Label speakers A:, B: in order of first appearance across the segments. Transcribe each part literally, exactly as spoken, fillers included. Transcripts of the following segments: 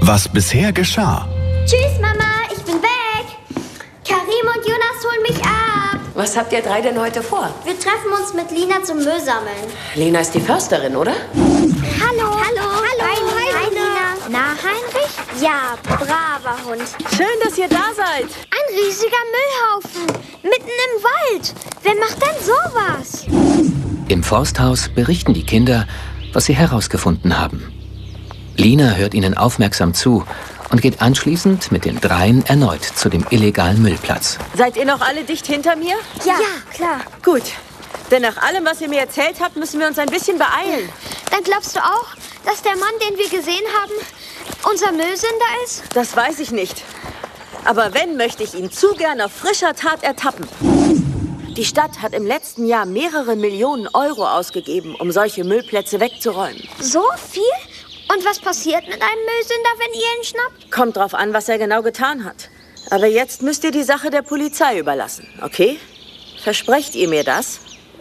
A: was bisher geschah.
B: Tschüss, Mama, ich bin weg. Karim und Jonas holen mich ab.
C: Was habt ihr drei denn heute vor?
B: Wir treffen uns mit Lina zum Müll sammeln.
C: Lina ist die Försterin, oder?
B: Hallo. Hallo. Hallo. Hi, Lina. Hi, Lina. Na, Heinrich? Ja, braver Hund.
D: Schön, dass ihr da seid.
B: Ein riesiger Müllhaufen. Mitten im Wald. Wer macht denn sowas?
E: Im Forsthaus berichten die Kinder, was sie herausgefunden haben. Lina hört ihnen aufmerksam zu und geht anschließend mit den dreien erneut zu dem illegalen Müllplatz.
D: Seid ihr noch alle dicht hinter mir?
B: Ja, ja, klar.
D: Gut. Denn nach allem, was ihr mir erzählt habt, müssen wir uns ein bisschen beeilen.
B: Dann glaubst du auch, dass der Mann, den wir gesehen haben, unser Müllsünder ist?
D: Das weiß ich nicht. Aber wenn, möchte ich ihn zu gern auf frischer Tat ertappen. Die Stadt hat im letzten Jahr mehrere Millionen Euro ausgegeben, um solche Müllplätze wegzuräumen.
B: So viel? Und was passiert mit einem Müllsünder, wenn ihr ihn schnappt?
D: Kommt drauf an, was er genau getan hat. Aber jetzt müsst ihr die Sache der Polizei überlassen, okay? Versprecht ihr mir das?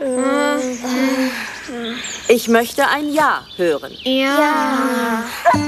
D: Ich möchte ein Ja hören.
B: Ja.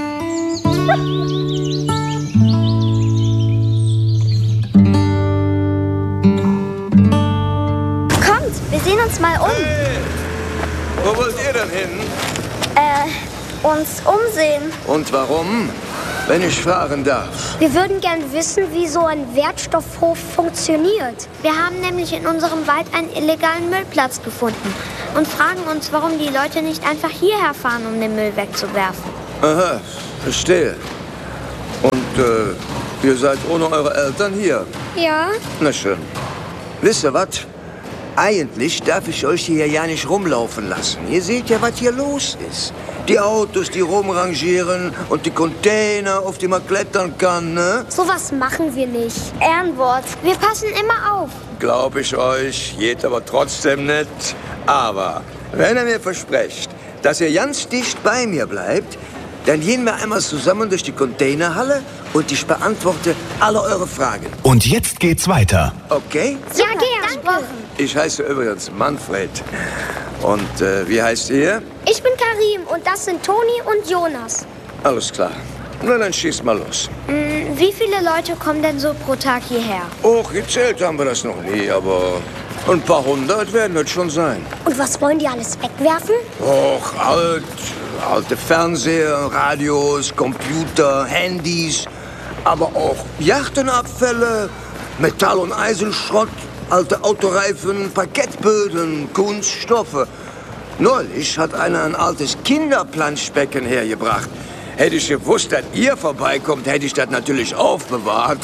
B: Kommt, wir sehen uns mal um.
F: Hey, wo wollt ihr denn hin?
B: Äh, uns umsehen.
F: Und warum? Wenn ich fragen darf.
B: Wir würden gern wissen, wie so ein Wertstoffhof funktioniert. Wir haben nämlich in unserem Wald einen illegalen Müllplatz gefunden und fragen uns, warum die Leute nicht einfach hierher fahren, um den Müll wegzuwerfen.
F: Aha, verstehe. Und äh, ihr seid ohne eure Eltern hier?
B: Ja.
F: Na schön. Wisst ihr was? Eigentlich darf ich euch hier ja nicht rumlaufen lassen. Ihr seht ja, was hier los ist. Die Autos, die rumrangieren und die Container, auf die man klettern kann, ne?
B: Sowas machen wir nicht. Ehrenwort. Wir passen immer auf.
F: Glaub ich euch, geht aber trotzdem nicht. Aber wenn ihr mir versprecht, dass ihr ganz dicht bei mir bleibt, dann gehen wir einmal zusammen durch die Containerhalle und ich beantworte alle eure Fragen.
A: Und jetzt geht's weiter.
F: Okay?
B: Ja, gern. Danke.
F: Ich heiße übrigens Manfred. Und äh, wie heißt ihr?
B: Ich bin Karim und das sind Toni und Jonas.
F: Alles klar. Na, dann schießt mal los.
B: Hm, wie viele Leute kommen denn so pro Tag hierher?
F: Och, gezählt haben wir das noch nie, aber ein paar hundert werden es schon sein.
B: Und was wollen die alles wegwerfen?
F: Och, alt, alte Fernseher, Radios, Computer, Handys, aber auch Yachtenabfälle, Metall- und Eisenschrott, alte Autoreifen, Parkettböden, Kunststoffe. Neulich hat einer ein altes Kinderplanschbecken hergebracht. Hätte ich gewusst, dass ihr vorbeikommt, hätte ich das natürlich aufbewahrt.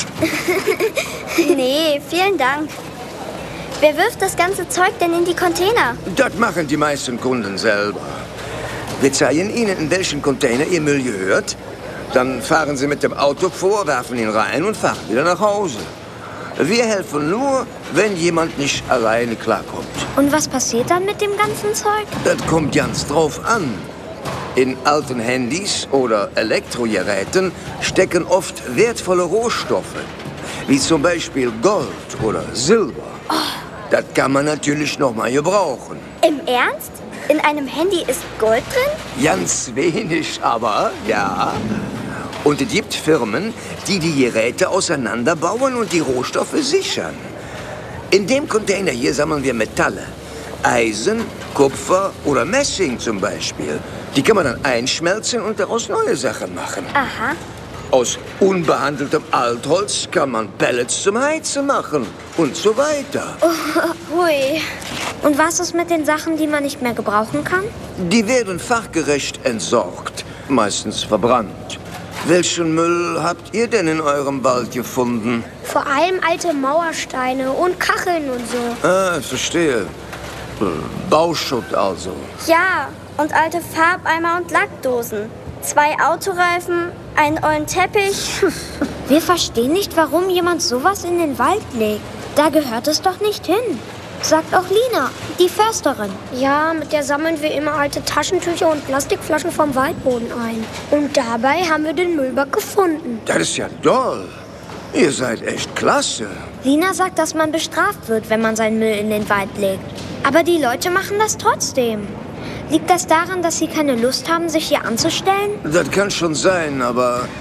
B: Nee, vielen Dank. Wer wirft das ganze Zeug denn in die Container?
F: Das machen die meisten Kunden selber. Wir zeigen ihnen, in welchen Container ihr Müll gehört. Dann fahren sie mit dem Auto vor, werfen ihn rein und fahren wieder nach Hause. Wir helfen nur, wenn jemand nicht alleine klarkommt.
B: Und was passiert dann mit dem ganzen Zeug?
F: Das kommt ganz drauf an. In alten Handys oder Elektrogeräten stecken oft wertvolle Rohstoffe, wie zum Beispiel Gold oder Silber. Oh. Das kann man natürlich noch mal gebrauchen.
B: Im Ernst? In einem Handy ist Gold drin?
F: Ganz wenig, aber ja. Und es gibt Firmen, die die Geräte auseinanderbauen und die Rohstoffe sichern. In dem Container hier sammeln wir Metalle. Eisen, Kupfer oder Messing zum Beispiel. Die kann man dann einschmelzen und daraus neue Sachen machen.
B: Aha.
F: Aus unbehandeltem Altholz kann man Pellets zum Heizen machen und so weiter.
B: Oh, hui. Und was ist mit den Sachen, die man nicht mehr gebrauchen kann?
F: Die werden fachgerecht entsorgt, meistens verbrannt. Welchen Müll habt ihr denn in eurem Wald gefunden?
B: Vor allem alte Mauersteine und Kacheln und so.
F: Ah, verstehe. Bauschutt also.
B: Ja, und alte Farbeimer und Lackdosen. Zwei Autoreifen, einen ollen Teppich. Wir verstehen nicht, warum jemand sowas in den Wald legt. Da gehört es doch nicht hin. Sagt auch Lina, die Försterin. Ja, mit der sammeln wir immer alte Taschentücher und Plastikflaschen vom Waldboden ein. Und dabei haben wir den Müllberg gefunden.
F: Das ist ja toll. Ihr seid echt klasse.
B: Lina sagt, dass man bestraft wird, wenn man seinen Müll in den Wald legt. Aber die Leute machen das trotzdem. Liegt das daran, dass sie keine Lust haben, sich hier anzustellen?
F: Das kann schon sein, aber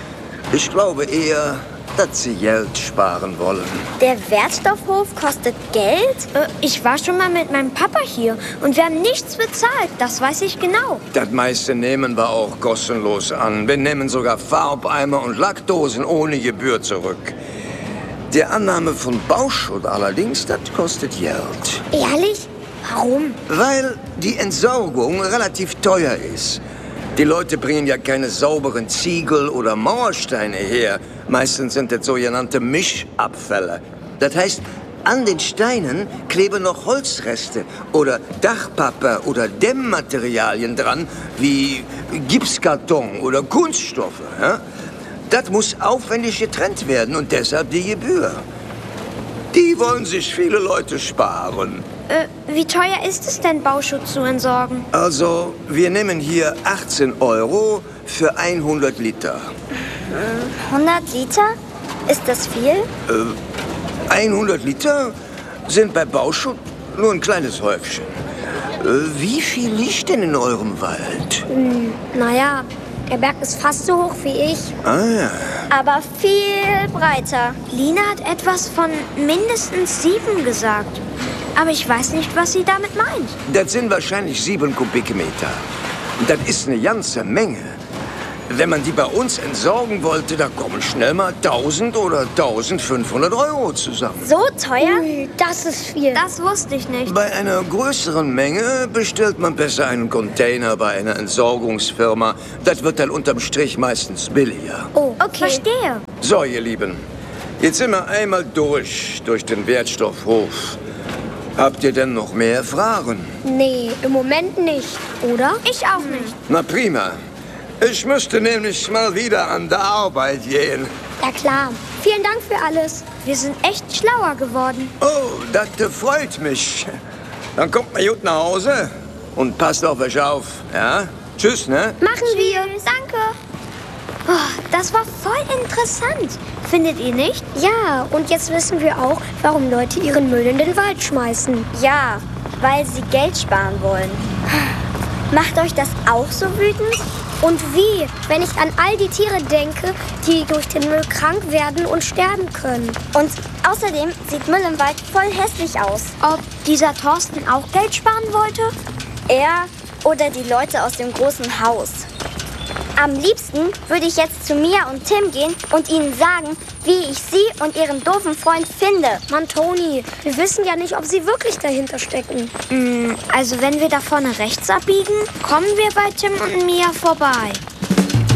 F: Ich glaube eher, dass sie Geld sparen wollen.
B: Der Wertstoffhof kostet Geld? Äh, ich war schon mal mit meinem Papa hier und wir haben nichts bezahlt, das weiß ich genau.
F: Das meiste nehmen wir auch kostenlos an. Wir nehmen sogar Farbeimer und Lackdosen ohne Gebühr zurück. Die Annahme von Bauschutt allerdings, das kostet Geld.
B: Ehrlich? Warum?
F: Weil die Entsorgung relativ teuer ist. Die Leute bringen ja keine sauberen Ziegel oder Mauersteine her. Meistens sind das sogenannte Mischabfälle. Das heißt, an den Steinen kleben noch Holzreste oder Dachpappe oder Dämmmaterialien dran, wie Gipskarton oder Kunststoffe. Ja? Das muss aufwendig getrennt werden und deshalb die Gebühr. Die wollen sich viele Leute sparen.
B: Äh, wie teuer ist es denn, Bauschutt zu entsorgen?
F: Also, wir nehmen hier achtzehn Euro für hundert Liter.
B: hundert Liter? Ist das viel?
F: Äh, hundert Liter sind bei Bauschutt nur ein kleines Häufchen. Äh, wie viel liegt denn in eurem Wald?
B: Hm, naja, der Berg ist fast so hoch wie ich.
F: Ah ja.
B: Aber viel breiter. Lina hat etwas von mindestens sieben gesagt. Aber ich weiß nicht, was sie damit meint.
F: Das sind wahrscheinlich sieben Kubikmeter. Und das ist eine ganze Menge. Wenn man die bei uns entsorgen wollte, da kommen schnell mal tausend oder eintausendfünfhundert Euro zusammen.
B: So teuer? Ui, das ist viel. Das wusste ich nicht.
F: Bei einer größeren Menge bestellt man besser einen Container bei einer Entsorgungsfirma. Das wird dann unterm Strich meistens billiger.
B: Oh, okay. Verstehe.
F: So, ihr Lieben, jetzt sind wir einmal durch, durch den Wertstoffhof. Habt ihr denn noch mehr Fragen?
B: Nee, im Moment nicht, oder? Ich auch nicht.
F: Na prima. Ich müsste nämlich mal wieder an der Arbeit gehen.
B: Ja klar. Vielen Dank für alles. Wir sind echt schlauer geworden.
F: Oh, das freut mich. Dann kommt mal gut nach Hause und passt auf euch auf. Ja? Tschüss, ne?
B: Machen wir. Danke. Oh, das war voll interessant. Findet ihr nicht? Ja, und jetzt wissen wir auch, warum Leute ihren Müll in den Wald schmeißen. Ja, weil sie Geld sparen wollen. Macht euch das auch so wütend? Und wie, wenn ich an all die Tiere denke, die durch den Müll krank werden und sterben können? Und außerdem sieht Müll im Wald voll hässlich aus. Ob dieser Thorsten auch Geld sparen wollte? Er oder die Leute aus dem großen Haus. Am liebsten würde ich jetzt zu Mia und Tim gehen und ihnen sagen, wie ich sie und ihren doofen Freund finde.
G: Mann, Toni, wir wissen ja nicht, ob sie wirklich dahinter stecken.
B: Mm, also wenn wir da vorne rechts abbiegen, kommen wir bei Tim und Mia vorbei.